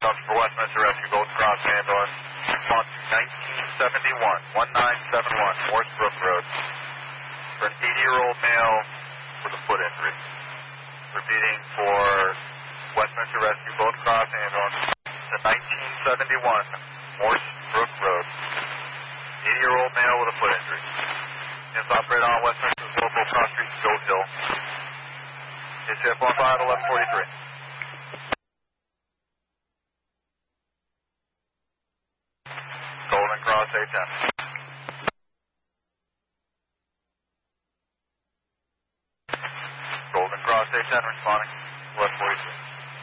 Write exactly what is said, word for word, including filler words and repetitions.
for Westminster Rescue, Gold Cross ambulance. Response nineteen seventy-one, nineteen seventy-one, Morse Brook Road. For an eighty-year-old male with a foot injury. Repeating for Westminster Rescue, Gold Cross ambulance. To nineteen seventy-one, Morse Brook Road. eighty-year-old male with a foot injury. Is operated on Westminster's local cross street, Goat Hill. A C F one five, eleven forty-three. Golden Cross A ten. Golden Cross A ten, response